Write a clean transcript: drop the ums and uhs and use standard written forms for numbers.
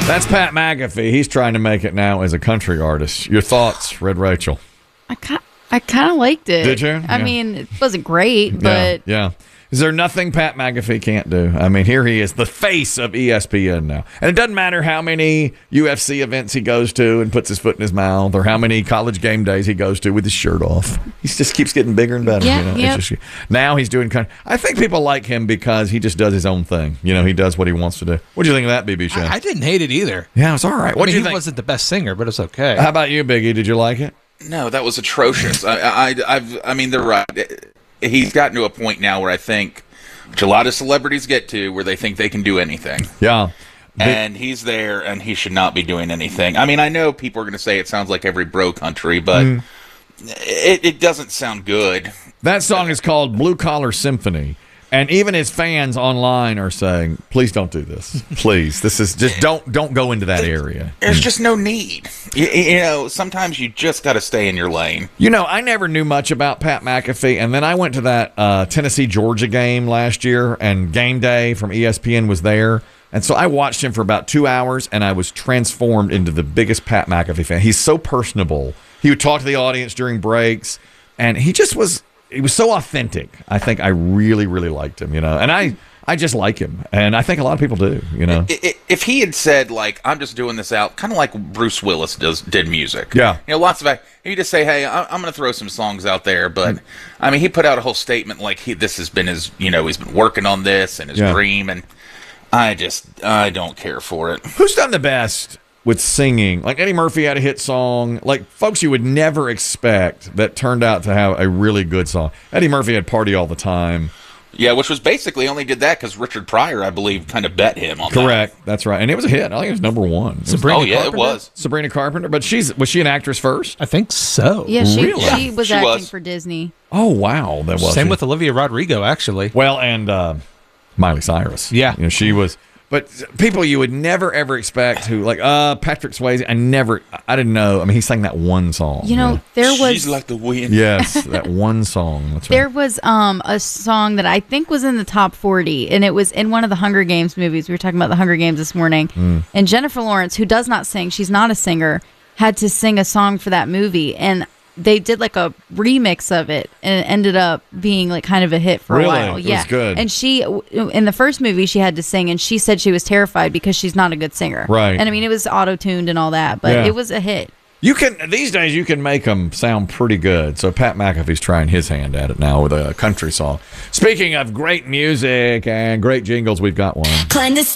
That's Pat McAfee. He's trying to make it now as a country artist. Your thoughts, Red Rachel? I kind of liked it. Did you? I mean, it wasn't great, but yeah. Is there nothing Pat McAfee can't do? I mean, here he is, the face of ESPN now. And it doesn't matter how many UFC events he goes to and puts his foot in his mouth, or how many college game days he goes to with his shirt off. He just keeps getting bigger and better. Yeah, you know? yep. It's just, now he's doing I think people like him because he just does his own thing. You know, he does what he wants to do. What do you think of that, BB Show? I didn't hate it either. Yeah, it's all right. What do you he think? wasn't the best singer, but it's okay. How about you, Biggie? Did you like it? No, that was atrocious. I mean, they're right. He's gotten to a point now where I think, which a lot of celebrities get to, where they think they can do anything. Yeah. And he's there, and he should not be doing anything. I mean, I know people are going to say it sounds like every bro country, but it doesn't sound good. That song is called Blue Collar Symphony. And even his fans online are saying, please don't do this. Please. This is just don't go into that area. There's just no need. You know, sometimes you just got to stay in your lane. You know, I never knew much about Pat McAfee, and then I went to that Tennessee-Georgia game last year, and Game Day from ESPN was there. And so I watched him for about 2 hours, and I was transformed into the biggest Pat McAfee fan. He's so personable. He would talk to the audience during breaks, and he was so authentic. I think I really, really liked him, you know. And I just like him, and I think a lot of people do, you know. If he had said, like, I'm just doing this out, kind of like Bruce Willis did music. Yeah. You know, lots of he'd just say, hey, I'm going to throw some songs out there. But, I mean, he put out a whole statement like this has been his, you know, he's been working on this and his dream. And I don't care for it. Who's done the best with singing? Like Eddie Murphy had a hit song. Like folks you would never expect that turned out to have a really good song. Eddie Murphy had Party All the Time. Yeah, which was basically only did that because Richard Pryor, I believe, kind of bet him on that. Correct. That's right. And it was a hit. I think it was number one. Sabrina Carpenter? It was. Sabrina Carpenter. But was she an actress first? I think so. yeah, she Really? was She acting was. for Disney. Oh, wow. That was Same with Olivia Rodrigo, actually. Well, and Miley Cyrus. Yeah. You know, she was. But people you would never, ever expect who, like Patrick Swayze, I didn't know. I mean, he sang that one song. You know, there was... She's like the wind. Yes, that one song. That's right. There was a song that I think was in the top 40, and it was in one of the Hunger Games movies. We were talking about the Hunger Games this morning. And Jennifer Lawrence, who does not sing, she's not a singer, had to sing a song for that movie. And they did like a remix of it, and it ended up being like kind of a hit for a while. It was good. And she, in the first movie, she had to sing, and she said she was terrified because she's not a good singer. Right. And I mean, it was auto-tuned and all that, but it was a hit. These days you can make them sound pretty good. So Pat McAfee's trying his hand at it now with a country song. Speaking of great music and great jingles, we've got one.